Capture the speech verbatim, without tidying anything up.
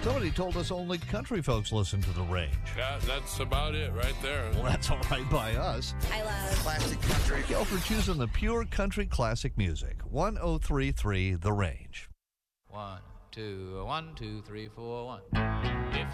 Somebody told us only country folks listen to the range. Yeah, that's about it right there. Well, that's all right by us. I love classic country. Go for choosing the pure country classic music. one oh three three The Range. One, two, one, two, three, four, one. If